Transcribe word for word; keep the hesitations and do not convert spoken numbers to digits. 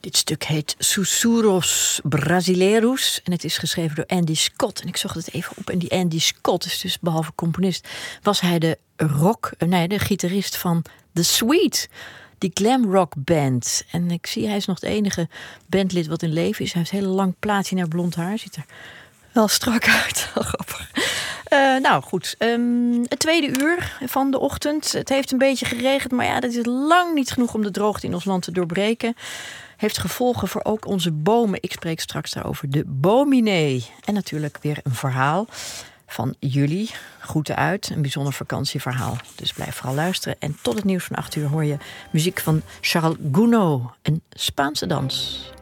Dit stuk heet Sussurros Brasileiros en het is geschreven door Andy Scott. En ik zocht het even op en die Andy Scott is dus behalve componist, was hij de rock, nee, de gitarist van The Sweet, die glam rock band. En ik zie, hij is nog het enige bandlid wat in leven is. Hij heeft een hele lang platina blond haar, ziet er wel strak uit. Grappig. Uh, nou goed, um, het tweede uur van de ochtend. Het heeft een beetje geregend, maar ja, dat is lang niet genoeg om de droogte in ons land te doorbreken. Heeft gevolgen voor ook onze bomen. Ik spreek straks daarover de Bominee. En natuurlijk weer een verhaal van jullie. Groeten uit, een bijzonder vakantieverhaal. Dus blijf vooral luisteren. En tot het nieuws van acht uur hoor je muziek van Charles Gounod, een Spaanse dans.